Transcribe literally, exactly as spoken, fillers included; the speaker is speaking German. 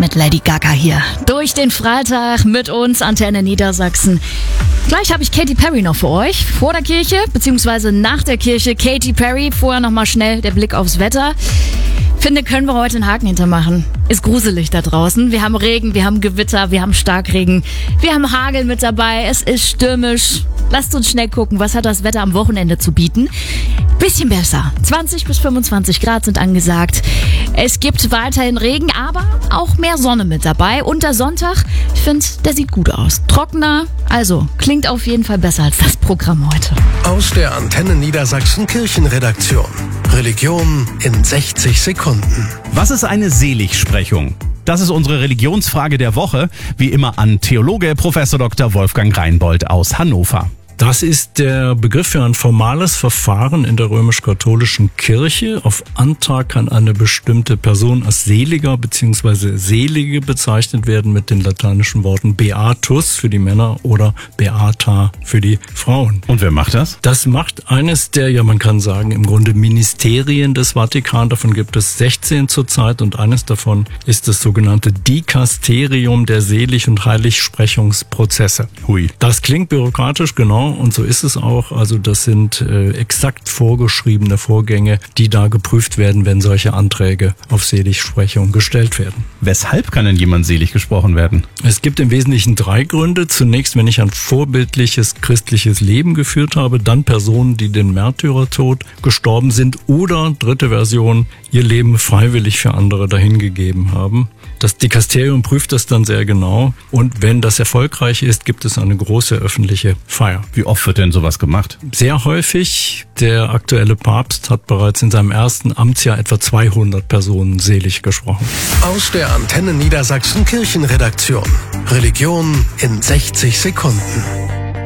mit Lady Gaga hier. Durch den Freitag mit uns, Antenne Niedersachsen. Gleich habe ich Katy Perry noch für euch. Vor der Kirche, beziehungsweise nach der Kirche Katy Perry. Vorher nochmal schnell der Blick aufs Wetter. Finde, können wir heute einen Haken hintermachen. Ist gruselig da draußen. Wir haben Regen, wir haben Gewitter, wir haben Starkregen, wir haben Hagel mit dabei. Es ist stürmisch. Lasst uns schnell gucken, was hat das Wetter am Wochenende zu bieten. Bisschen besser. zwanzig bis fünfundzwanzig Grad sind angesagt. Es gibt weiterhin Regen, aber auch mehr Sonne mit dabei. Und der Sonntag, ich finde, der sieht gut aus. Trockener, also klingt auf jeden Fall besser als das Programm heute. Aus der Antenne Niedersachsen Kirchenredaktion. Religion in sechzig Sekunden. Was ist eine Seligsprechung? Das ist unsere Religionsfrage der Woche, wie immer an Theologe Professor Doktor Wolfgang Reinbold aus Hannover. Das ist der Begriff für ein formales Verfahren in der römisch-katholischen Kirche. Auf Antrag kann eine bestimmte Person als Seliger bzw. Selige bezeichnet werden mit den lateinischen Worten Beatus für die Männer oder Beata für die Frauen. Und wer macht das? Das macht eines der, ja man kann sagen, im Grunde Ministerien des Vatikan. Davon gibt es sechzehn zurzeit und eines davon ist das sogenannte Dikasterium der Selig- und Heiligsprechungsprozesse. Hui. Das klingt bürokratisch, genau. Und so ist es auch. Also das sind äh, exakt vorgeschriebene Vorgänge, die da geprüft werden, wenn solche Anträge auf Seligsprechung gestellt werden. Weshalb kann denn jemand selig gesprochen werden? Es gibt im Wesentlichen drei Gründe. Zunächst, wenn ich ein vorbildliches christliches Leben geführt habe, dann Personen, die den Märtyrertod gestorben sind oder, dritte Version, ihr Leben freiwillig für andere dahingegeben haben. Das Dikasterium prüft das dann sehr genau und wenn das erfolgreich ist, gibt es eine große öffentliche Feier. Wie oft wird denn sowas gemacht? Sehr häufig. Der aktuelle Papst hat bereits in seinem ersten Amtsjahr etwa zweihundert Personen selig gesprochen. Aus der Antenne Niedersachsen Kirchenredaktion. Religion in sechzig Sekunden.